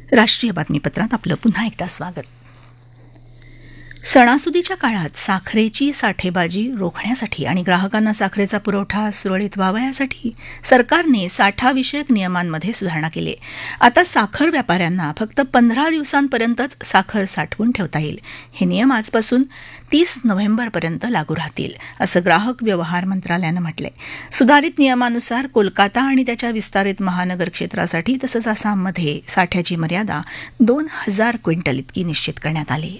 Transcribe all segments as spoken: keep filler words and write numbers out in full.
राष्ट्रीय बातमीपत्रात आपलं पुन्हा एकदा स्वागत. सणासुदीच्या काळात साखरेची साठेबाजी रोखण्यासाठी आणि ग्राहकांना साखरेचा पुरवठा सुरळीत व्हावा यासाठी सरकारने साठाविषयक नियमांमध्ये सुधारणा केली. आता साखर व्यापाऱ्यांना फक्त पंधरा दिवसांपर्यंतच साखर साठवून ठेवता येईल. हे नियम आजपासून तीस नोव्हेंबरपर्यंत लागू राहतील, असं ग्राहक व्यवहार मंत्रालयानं म्हटलंय. सुधारित नियमानुसार कोलकाता आणि त्याच्या विस्तारित महानगर क्षेत्रासाठी तसंच आसाममध्ये साठ्याची मर्यादा दोन हजार क्विंटल इतकी निश्चित करण्यात आली.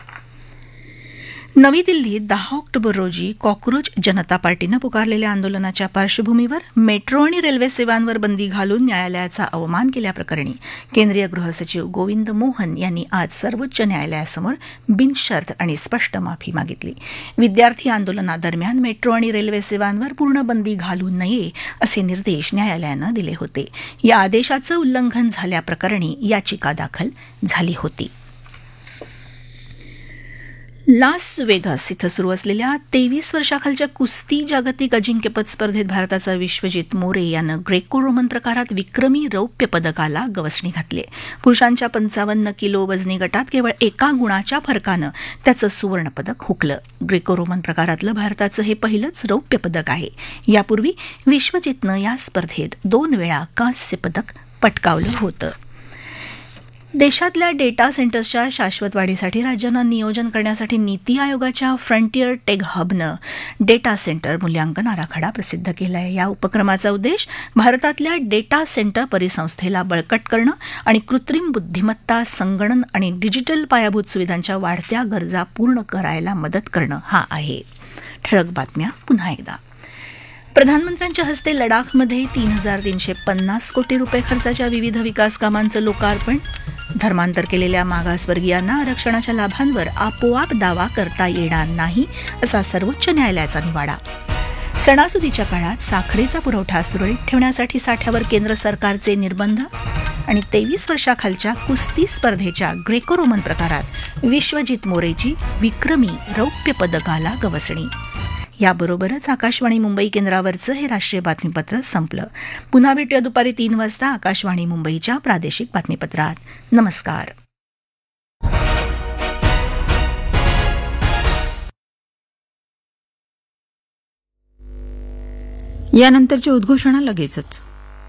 नवी दिल्लीत दहा ऑक्टोबर रोजी कॉक्रोच जनता पार्टीनं पुकारलेल्या आंदोलनाच्या पार्श्वभूमीवर मेट्रो आणि रेल्वे सेवांवर बंदी घालून न्यायालयाचा अवमान केल्याप्रकरणी केंद्रीय गृहसचिव गोविंद मोहन यांनी आज सर्वोच्च न्यायालयासमोर बिनशर्त आणि स्पष्ट माफी मागितली. विद्यार्थी आंदोलनादरम्यान मेट्रो आणि रेल्वे सेवांवर पूर्ण बंदी घालू नये असे निर्देश न्यायालयानं दिले होते. या आदेशाचं उल्लंघन झाल्याप्रकरणी याचिका दाखल झाली होती. लास वेगास इथं सुरू असलेल्या तेवीस वर्षाखालच्या कुस्ती जागतिक अजिंक्यपद स्पर्धेत भारताचा विश्वजित मोरे यानं ग्रेको रोमन प्रकारात विक्रमी रौप्य पदकाला गवसणी घातली. पुरुषांच्या पंचावन्न किलो वजनी गटात केवळ एका गुणाच्या फरकानं त्याचं सुवर्णपदक हुकलं. ग्रेको रोमन प्रकारातलं भारताचं हे पहिलंच रौप्य पदक आहे. यापूर्वी विश्वजितनं या स्पर्धेत दोन वेळा कांस्य पदक पटकावलं होतं. देशातल्या डेटा सेंटर्सच्या शाश्वत वाढीसाठी राज्यांना नियोजन करण्यासाठी नीती आयोगाच्या फ्रंटियर टेक हबनं डेटा सेंटर मूल्यांकन आराखडा प्रसिद्ध केला आहे. या उपक्रमाचा उद्देश भारतातल्या डेटा सेंटर परिसंस्थेला बळकट करणं आणि कृत्रिम बुद्धिमत्ता, संगणन आणि डिजिटल पायाभूत सुविधांच्या वाढत्या गरजा पूर्ण करायला मदत करणं हा आहे. ठळक बातम्या पुन्हा एकदा. प्रधानमंत्र्यांच्या हस्ते लडाखमध्ये तीन हजार तीनशे पन्नास कोटी रुपये खर्चाच्या विविध विकास कामांचं लोकार्पण. धर्मांतर केलेल्या मागासवर्गीयांना आरक्षणाच्या लाभांवर आपोआप दावा करता येणार नाही असा सर्वोच्च न्यायालयाचा निवाडा. सणासुदीच्या काळात साखरेचा पुरवठा सुरळीत ठेवण्यासाठी साठ्यावर केंद्र सरकारचे निर्बंध. आणि तेवीस वर्षाखालच्या कुस्ती स्पर्धेच्या ग्रेको रोमन प्रकारात विश्वजित मोरेची विक्रमी रौप्य पदकाला गवसणी. याबरोबरच आकाशवाणी मुंबई केंद्रावरचं हे राष्ट्रीय बातमीपत्र संपलं. पुन्हा भेटूया दुपारी तीन वाजता आकाशवाणी मुंबईच्या प्रादेशिक बातमीपत्रात. नमस्कार. यानंतरची उद्घोषणा लगेचच.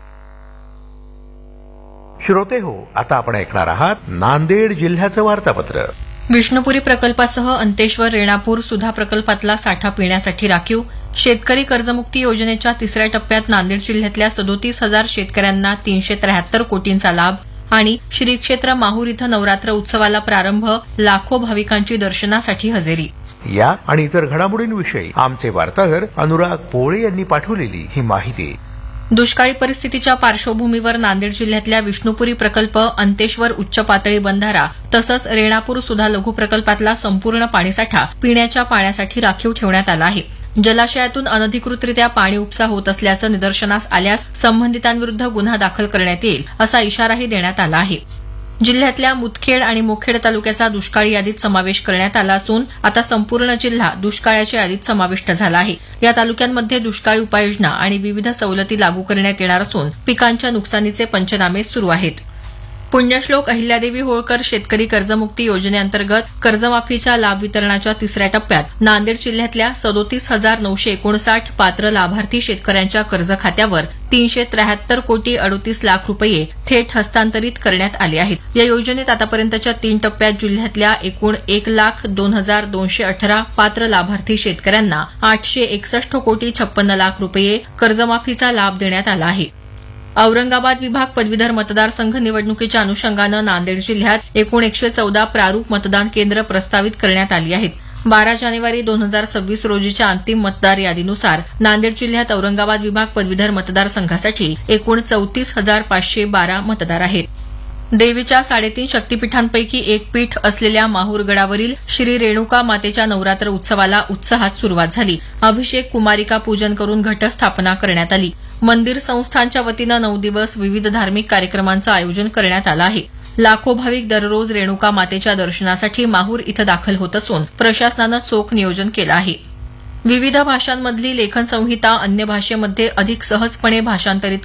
श्रोते हो, आता आपण ऐकणार आहात नांदेड जिल्ह्याचं वार्तापत्र. विष्णुपुरी प्रकल्पासह अंतेश्वर, रेणापूर, सुधा प्रकल्पातला साठा पिण्यासाठी राखीव. शेतकरी कर्जमुक्ती योजनेच्या तिसऱ्या टप्प्यात नांदेड जिल्ह्यातल्या सदोतीस हजार शेतकऱ्यांना तीनशे त्र्याहत्तर कोटींचा लाभ. आणि श्री क्षेत्र माहूर इथं नवरात्र उत्सवाला प्रारंभ, लाखो भाविकांची दर्शनासाठी हजेरी. या आणि इतर घडामोडींविषयी आमचे वार्ताहर अनुराग पोळे यांनी पाठवलेली ही माहिती. दुष्काळी परिस्थितीच्या पार्श्वभूमीवर नांदेड जिल्ह्यातल्या विष्णुपुरी प्रकल्प, अंतेश्वर उच्च पातळी बंधारा तसंच रेणापूर सुधा लघु प्रकल्पातला संपूर्ण पाणीसाठा पिण्याच्या पाण्यासाठी राखीव ठेवण्यात आला आहे. जलाशयातून अनधिकृतरित्या पाणी उपसा होत असल्याचं निदर्शनास आल्यास संबंधितांविरुद्ध गुन्हा दाखल करण्यात येईल असा इशाराही देण्यात आला आहे. जिल्ह्यातल्या मुदखेड आणि मोखेड तालुक्याचा दुष्काळी यादीत समावेश करण्यात आला असून आता संपूर्ण जिल्हा दुष्काळाच्या यादीत समाविष्ट झाला आहे. या तालुक्यांमध्ये दुष्काळी उपाययोजना आणि विविध सवलती लागू करण्यात येणार असून पिकांच्या नुकसानीचे पंचनामे सुरू आहेत. पुण्यश्लोक अहिल्यादेवी होळकर शेतकरी कर्जमुक्ती योजनेअंतर्गत कर्जमाफीच्या लाभ वितरणाच्या तिसऱ्या टप्प्यात नांदेड जिल्ह्यातल्या सदोतीस हजार नऊशे एकोणसाठ पात्र लाभार्थी शेतकऱ्यांच्या कर्ज खात्यावर तीनशे त्र्याहत्तर कोटी अडोतीस लाख रुपये थेट हस्तांतरित करण्यात आले आहेत. या योजनेत आतापर्यंतच्या तीन टप्प्यात जिल्ह्यातल्या एकूण एक लाख दोन हजार दोनशे अठरा पात्र लाभार्थी शेतकऱ्यांना आठशे एकसष्ट कोटी छप्पन्न लाख रुपये कर्जमाफीचा लाभ देण्यात आला आहे. औरंगाबाद विभाग पदवीधर मतदारसंघ निवडणुकीच्या अनुषंगानं नांदेड जिल्ह्यात एकूण एकशे चौदा प्रारूप मतदान केंद्र प्रस्तावित करण्यात आली आहेत. बारा जानेवारी दोन हजार सव्वीस रोजीच्या अंतिम मतदार यादीनुसार नांदेड जिल्ह्यात औरंगाबाद विभाग पदवीधर मतदारसंघासाठी एकूण चौतीस हजार पाचशे बारा मतदार आहेत. देवीच्या साडेतीन शक्तीपीठांपैकी एक पीठ असलेल्या माहूर गडावरील श्री रेणुका मातेच्या नवरात्र उत्सवाला उत्साहात सुरुवात झाली. अभिषेक, कुमारिका पूजन करून घटस्थापना करण्यात आली. मंदिर संस्थानच्या वतीनं नऊ दिवस विविध धार्मिक कार्यक्रमांचं आयोजन करण्यात आलं आहे. लाखो भाविक दररोज रेणुका मातेच्या दर्शनासाठी माहूर इथं दाखल होत असून प्रशासनानं चोख नियोजन केलं आहे. विविध भाषांमधली लेखन संहिता अन्य भाषेमध्ये अधिक सहजपणे भाषांतरित